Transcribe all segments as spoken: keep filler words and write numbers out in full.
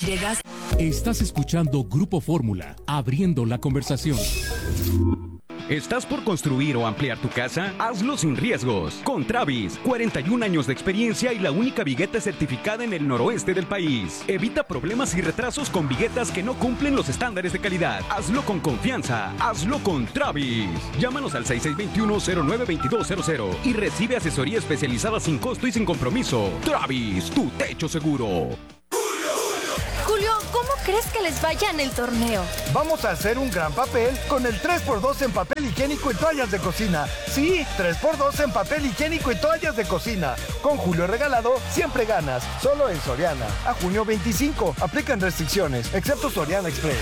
Llegas. Estás escuchando Grupo Fórmula, abriendo la conversación. ¿Estás por construir o ampliar tu casa? Hazlo sin riesgos. Con Travis, cuarenta y un años de experiencia y la única vigueta certificada en el noroeste del país. Evita problemas y retrasos con viguetas que no cumplen los estándares de calidad. Hazlo con confianza. Hazlo con Travis. Llámanos al seis seis dos uno, cero nueve dos dos cero cero y recibe asesoría especializada sin costo y sin compromiso. Travis, tu techo seguro. Julio, ¿cómo crees que les vaya en el torneo? Vamos a hacer un gran papel con el tres por dos en papel higiénico y toallas de cocina. Sí, tres por dos en papel higiénico y toallas de cocina. Con Julio regalado, siempre ganas. Solo en Soriana. A junio veinticinco. Aplican restricciones, excepto Soriana Express.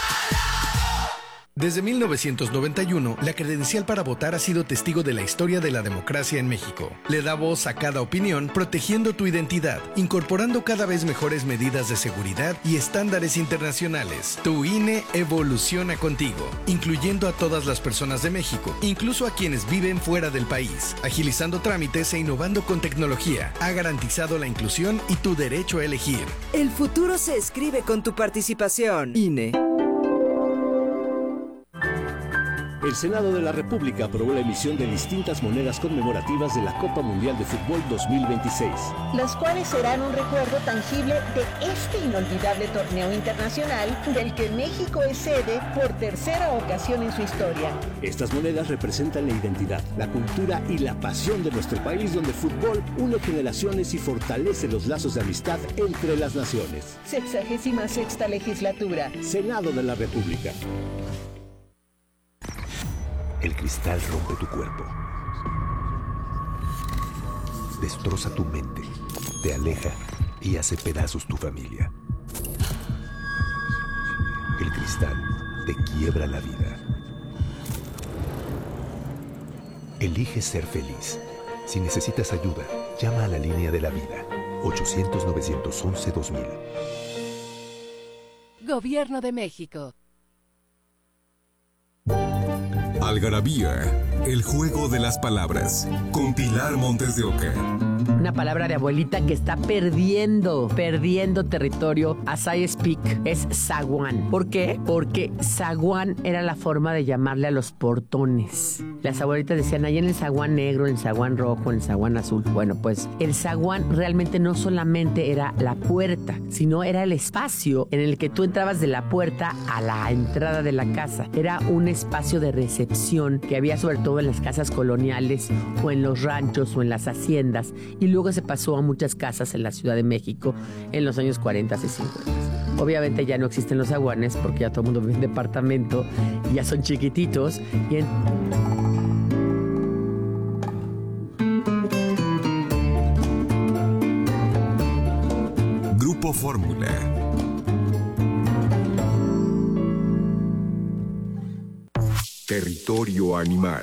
Desde mil novecientos noventa y uno, la credencial para votar ha sido testigo de la historia de la democracia en México. Le da voz a cada opinión, protegiendo tu identidad, incorporando cada vez mejores medidas de seguridad y estándares internacionales. Tu I N E evoluciona contigo, incluyendo a todas las personas de México, incluso a quienes viven fuera del país. Agilizando trámites e innovando con tecnología, ha garantizado la inclusión y tu derecho a elegir. El futuro se escribe con tu participación. I N E. El Senado de la República aprobó la emisión de distintas monedas conmemorativas de la Copa Mundial de Fútbol dos mil veintiséis. Las cuales serán un recuerdo tangible de este inolvidable torneo internacional del que México es sede por tercera ocasión en su historia. Estas monedas representan la identidad, la cultura y la pasión de nuestro país, donde el fútbol une generaciones y fortalece los lazos de amistad entre las naciones. Sexagésima sexta legislatura. Senado de la República. El cristal rompe tu cuerpo, destroza tu mente, te aleja y hace pedazos tu familia. El cristal te quiebra la vida. Elige ser feliz. Si necesitas ayuda, llama a la línea de la vida, ochocientos, novecientos once, dos mil. Gobierno de México. Algarabía, el juego de las palabras, con Pilar Montes de Oca. Una palabra de abuelita que está perdiendo, perdiendo territorio. As I speak, es zaguán. ¿Por qué? Porque zaguán era la forma de llamarle a los portones. Las abuelitas decían, ahí en el zaguán negro, en el zaguán rojo, en el zaguán azul. Bueno, pues el zaguán realmente no solamente era la puerta, sino era el espacio en el que tú entrabas de la puerta a la entrada de la casa. Era un espacio de recepción que había sobre todo en las casas coloniales o en los ranchos o en las haciendas, y luego se pasó a muchas casas en la Ciudad de México en los años cuarenta y cincuenta. Obviamente ya no existen los zaguanes porque ya todo el mundo vive en departamento y ya son chiquititos. Y en... Grupo Fórmula. Territorio animal.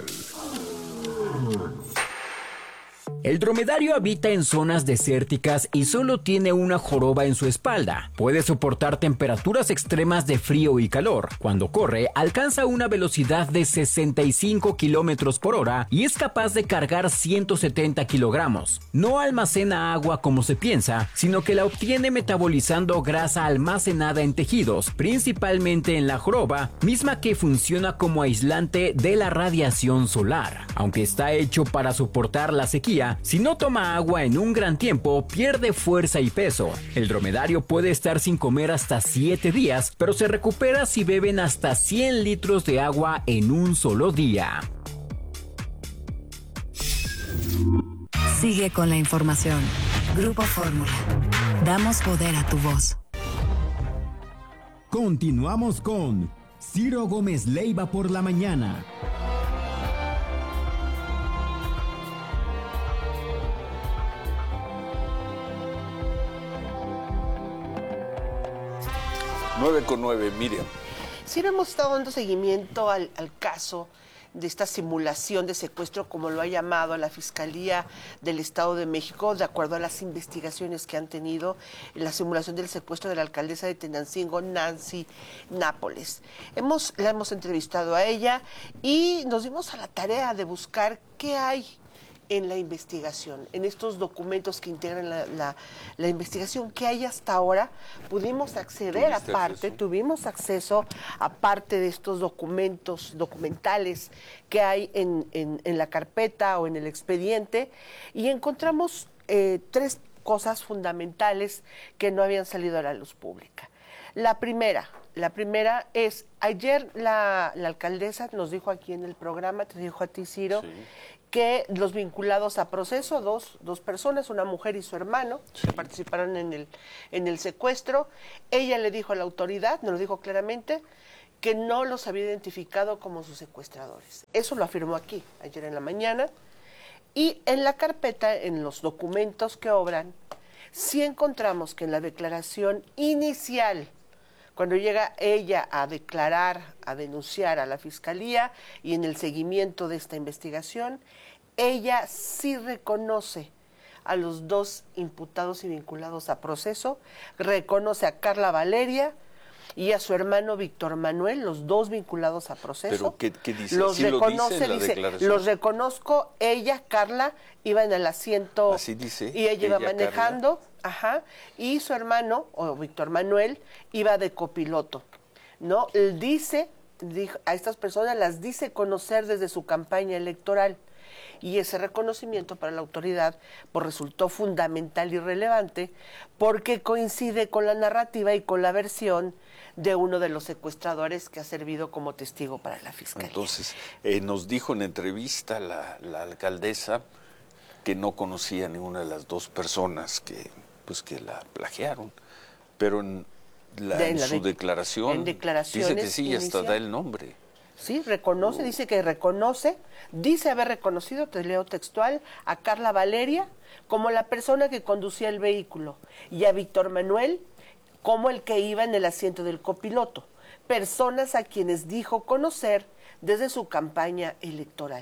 El dromedario habita en zonas desérticas y solo tiene una joroba en su espalda. Puede soportar temperaturas extremas de frío y calor. Cuando corre, alcanza una velocidad de sesenta y cinco kilómetros por hora y es capaz de cargar ciento setenta kilogramos. No almacena agua como se piensa, sino que la obtiene metabolizando grasa almacenada en tejidos, principalmente en la joroba, misma que funciona como aislante de la radiación solar. Aunque está hecho para soportar la sequía, si no toma agua en un gran tiempo, pierde fuerza y peso. El dromedario puede estar sin comer hasta siete días, pero se recupera si beben hasta cien litros de agua en un solo día. Sigue con la información. Grupo Fórmula. Damos poder a tu voz. Continuamos con Ciro Gómez Leiva por la mañana. nueve con nueve, Miriam. Sí, hemos estado dando seguimiento al, al caso de esta simulación de secuestro, como lo ha llamado la Fiscalía del Estado de México, de acuerdo a las investigaciones que han tenido en la simulación del secuestro de la alcaldesa de Tenancingo, Nancy Nápoles. Hemos, la hemos entrevistado a ella y nos dimos a la tarea de buscar qué hay, en la investigación, en estos documentos que integran la, la, la investigación que hay hasta ahora. Pudimos acceder aparte, acceso? tuvimos acceso a parte de estos documentos, documentales que hay en, en, en la carpeta o en el expediente, y encontramos eh, tres cosas fundamentales que no habían salido a la luz pública. La primera, la primera es, ayer la, la alcaldesa nos dijo aquí en el programa, te dijo a ti, Ciro, sí, que los vinculados a proceso, dos, dos personas, una mujer y su hermano, sí, que participaron en el, en el secuestro. Ella le dijo a la autoridad, nos lo dijo claramente, que no los había identificado como sus secuestradores. Eso lo afirmó aquí, ayer en la mañana. Y en la carpeta, en los documentos que obran, sí encontramos que en la declaración inicial, cuando llega ella a declarar, a denunciar a la Fiscalía y en el seguimiento de esta investigación, ella sí reconoce a los dos imputados y vinculados a proceso, reconoce a Carla Valeria y a su hermano Víctor Manuel, los dos vinculados a proceso. ¿Pero qué, qué dice? Los ¿Sí reconoce, lo dice, dice, los reconozco, ella, Carla, iba en el asiento. Así dice. Y ella iba ella, manejando, Carla. Ajá, y su hermano, o Víctor Manuel, iba de copiloto, ¿no? Él dice, dijo, a estas personas las dice conocer desde su campaña electoral, y ese reconocimiento para la autoridad pues resultó fundamental y relevante porque coincide con la narrativa y con la versión de uno de los secuestradores que ha servido como testigo para la Fiscalía. Entonces, eh, nos dijo en entrevista la, la alcaldesa que no conocía a ninguna de las dos personas que, pues, que la plagiaron, pero en, la, de, en la su de, declaración en dice que sí, hasta da el nombre. Sí, reconoce, uh. dice que reconoce, dice haber reconocido, te leo textual, a Carla Valeria como la persona que conducía el vehículo y a Víctor Manuel como el que iba en el asiento del copiloto, personas a quienes dijo conocer desde su campaña electoral.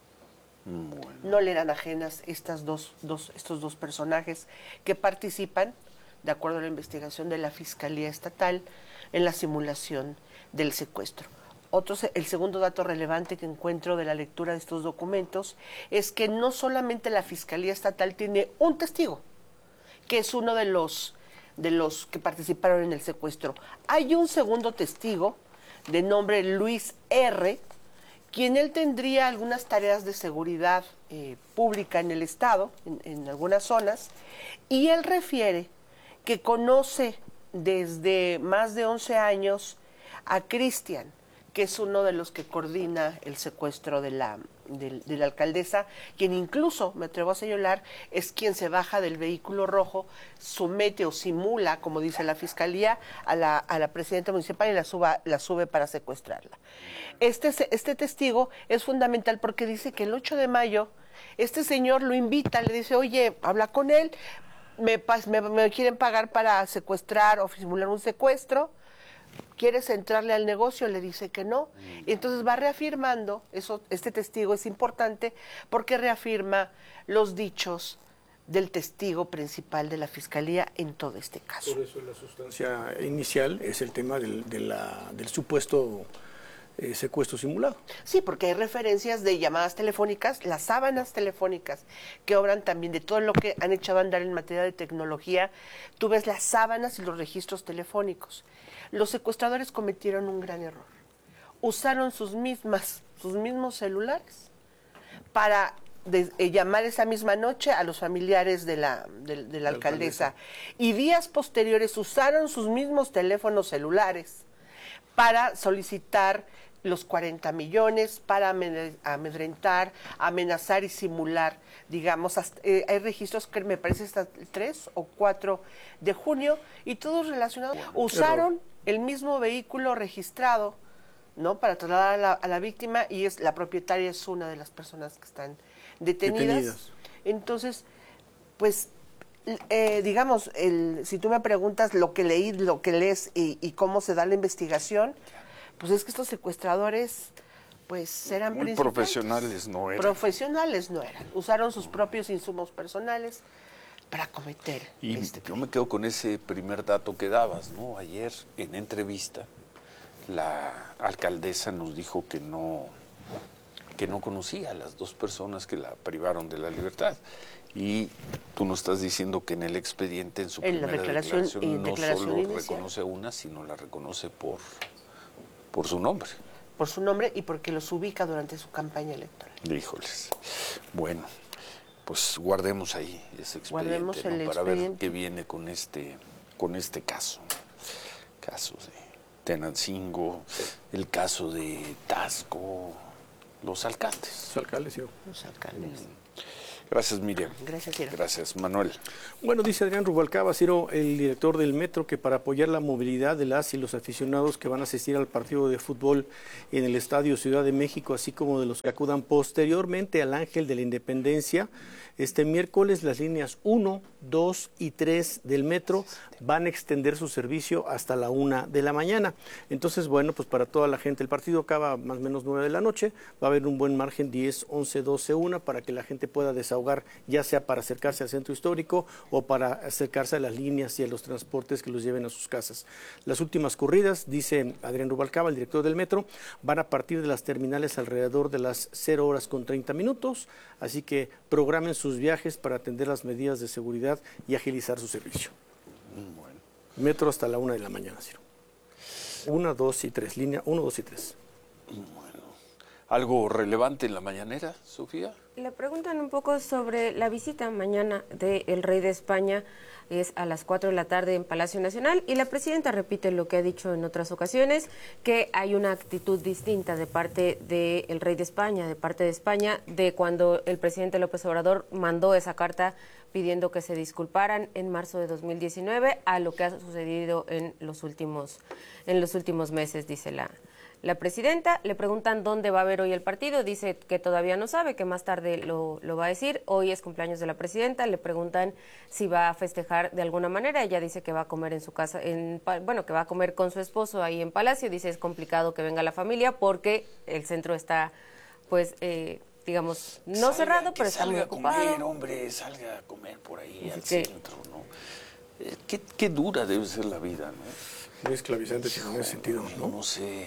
Bueno. No le eran ajenas estas dos, dos, estos dos personajes que participan, de acuerdo a la investigación de la Fiscalía Estatal, en la simulación del secuestro. Otro, el segundo dato relevante que encuentro de la lectura de estos documentos es que no solamente la Fiscalía Estatal tiene un testigo, que es uno de los, de los que participaron en el secuestro. Hay un segundo testigo de nombre Luis R., quien él tendría algunas tareas de seguridad eh, pública en el Estado, en, en algunas zonas, y él refiere que conoce desde más de once años a Cristian, que es uno de los que coordina el secuestro de la, de, de la alcaldesa, quien incluso, me atrevo a señalar, es quien se baja del vehículo rojo, somete o simula, como dice la Fiscalía, a la, a la presidenta municipal y la, suba, la sube para secuestrarla. Este, este testigo es fundamental porque dice que el ocho de mayo este señor lo invita, le dice, oye, habla con él, me, me, me quieren pagar para secuestrar o simular un secuestro, ¿quieres entrarle al negocio? Le dice que no. Y entonces va reafirmando, eso, este testigo es importante porque reafirma los dichos del testigo principal de la Fiscalía en todo este caso. Por eso la sustancia inicial es el tema del, de la, del supuesto eh, secuestro simulado. Sí, porque hay referencias de llamadas telefónicas, las sábanas telefónicas que obran también de todo lo que han echado a andar en materia de tecnología. Tú ves las sábanas y los registros telefónicos. Los secuestradores cometieron un gran error. Usaron sus mismas, sus mismos celulares para de, eh, llamar esa misma noche a los familiares de la, de, de la alcaldesa. alcaldesa. Y días posteriores usaron sus mismos teléfonos celulares para solicitar los cuarenta millones, para amedrentar, amenazar y simular, digamos, hasta, eh, hay registros que me parece hasta el tres o cuatro de junio, y todos relacionados. Usaron el mismo vehículo registrado, ¿no?, para trasladar a la, a la víctima, y es la propietaria es una de las personas que están detenidas. detenidas. Entonces, pues, eh, digamos, el, si tú me preguntas lo que leí, lo que lees y, y cómo se da la investigación, pues es que estos secuestradores, pues eran muy profesionales, no eran. Profesionales no eran. Usaron sus propios insumos personales para cometer. Y este yo me quedo con ese primer dato que dabas, ¿no? Ayer en entrevista la alcaldesa nos dijo que no que no conocía a las dos personas que la privaron de la libertad. Y tú nos estás diciendo que en el expediente, en su en primera la declaración, declaración, no declaración solo inicial. reconoce a una, sino la reconoce por, por su nombre. Por su nombre y porque los ubica durante su campaña electoral. Híjoles. Bueno, pues guardemos ahí ese expediente, Guardemos el ¿no? Para expediente. ver qué viene con este, con este caso. Casos de Tenancingo, el caso de Tasco, los alcaldes. Los alcaldes, sí. Los alcaldes. Gracias, Miriam. Gracias, Ciro. Gracias, Manuel. Bueno, dice Adrián Rubalcaba, Ciro, el director del Metro, que para apoyar la movilidad de las y los aficionados que van a asistir al partido de fútbol en el Estadio Ciudad de México, así como de los que acudan posteriormente al Ángel de la Independencia, este miércoles las líneas uno, dos y tres del Metro van a extender su servicio hasta la una de la mañana. Entonces, bueno, pues para toda la gente, el partido acaba más o menos nueve de la noche, va a haber un buen margen diez, once, doce, una, para que la gente pueda desahogar, ya sea para acercarse al centro histórico o para acercarse a las líneas y a los transportes que los lleven a sus casas. Las últimas corridas, dice Adrián Rubalcaba, el director del Metro, van a partir de las terminales alrededor de las cero horas con treinta minutos, así que programen sus viajes para atender las medidas de seguridad y agilizar su servicio. Bueno. Metro hasta la una de la mañana, Ciro. Una, dos y tres, línea uno, dos y tres. Bueno. ¿Algo relevante en la mañanera, Sofía? Le preguntan un poco sobre la visita mañana del rey de España, es a las cuatro de la tarde en Palacio Nacional, y la presidenta repite lo que ha dicho en otras ocasiones, que hay una actitud distinta de parte del rey de España, de parte de España, de cuando el presidente López Obrador mandó esa carta pidiendo que se disculparan en marzo de dos mil diecinueve a lo que ha sucedido en los últimos, en los últimos meses, dice la La presidenta. Le preguntan dónde va a haber hoy el partido, dice que todavía no sabe, que más tarde lo, lo va a decir. Hoy es cumpleaños de la presidenta, le preguntan si va a festejar de alguna manera, ella dice que va a comer en su casa, en, bueno, que va a comer con su esposo ahí en Palacio, dice es complicado que venga la familia porque el centro está, pues, eh, digamos, no salga, cerrado, pero está muy salga ocupado. A comer, hombre, salga a comer por ahí al que, centro, ¿no? Eh, qué, qué dura debe ser la vida, ¿no? Muy esclavizante en ese sentido, ¿no? No sé.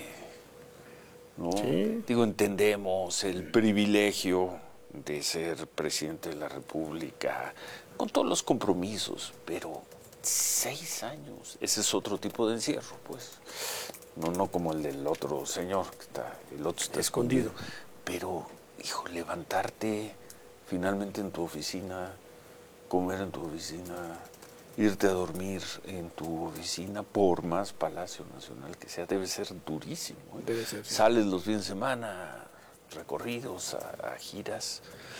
¿No? Sí. Digo, entendemos el privilegio de ser presidente de la República, con todos los compromisos, pero seis años, ese es otro tipo de encierro, pues. No, no como el del otro señor, que está, el otro está escondido. escondido. Pero, hijo, levantarte finalmente en tu oficina, comer en tu oficina, irte a dormir en tu oficina, por más Palacio Nacional que sea, debe ser durísimo, ¿eh? Debe ser, sí. Sales los fines de semana, recorridos, a, a giras,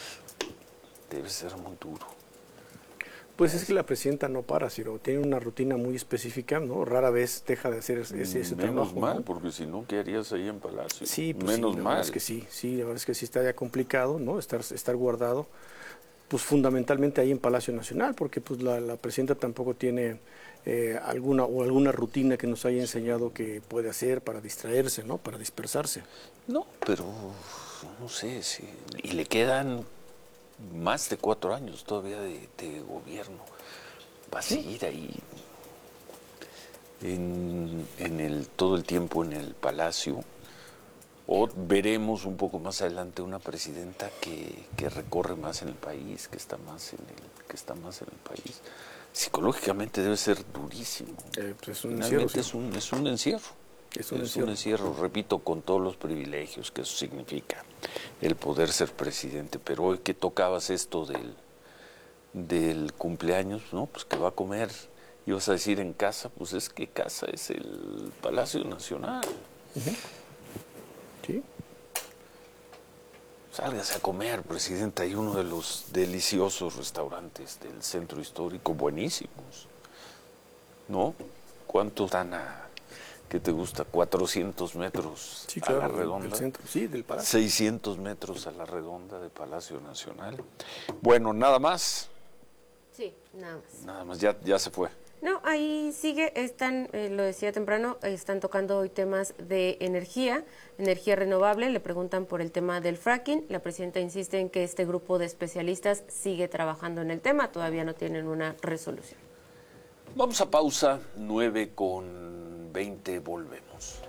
debe ser muy duro. Pues es que la presidenta no para, Ciro, tiene una rutina muy específica, ¿no? Rara vez deja de hacer ese, ese Menos trabajo. mal, ¿no? porque si no, ¿qué harías ahí en Palacio? Sí, pues Menos sí, la mal. verdad es que sí, sí, la verdad es que sí está ya complicado, ¿no? Estar, estar guardado, pues fundamentalmente ahí en Palacio Nacional, porque pues la, la presidenta tampoco tiene eh, alguna o alguna rutina que nos haya enseñado que puede hacer para distraerse, ¿no? Para dispersarse. No, pero no sé, sí. Y le quedan más de cuatro años todavía de, de gobierno. Va a seguir ahí en, en el, todo el tiempo en el Palacio. O veremos un poco más adelante una presidenta que, que recorre más en el país, que está más en el, que está más en el país. Psicológicamente debe ser durísimo. Eh, pues es un Finalmente encierro, es un, es un encierro. Es un es encierro. un encierro, repito, con todos los privilegios que eso significa, el poder ser presidente. Pero hoy que tocabas esto del, del cumpleaños, ¿no? Pues que va a comer, ibas a decir en casa, pues es que casa es el Palacio Nacional. Uh-huh. Sí. Sálgase a comer, presidenta. Hay uno de los deliciosos restaurantes del centro histórico, buenísimos, ¿no? ¿Cuántos están a, qué te gusta, cuatrocientos metros sí, a claro, la redonda? Del centro, sí, del Palacio. seiscientos metros a la redonda de Palacio Nacional. Bueno, nada más. Sí, nada más. Nada más, ya, ya se fue. No, ahí sigue, están, eh, lo decía temprano, están tocando hoy temas de energía, energía renovable, le preguntan por el tema del fracking, la presidenta insiste en que este grupo de especialistas sigue trabajando en el tema, todavía no tienen una resolución. Vamos a pausa, nueve con veinte, volvemos.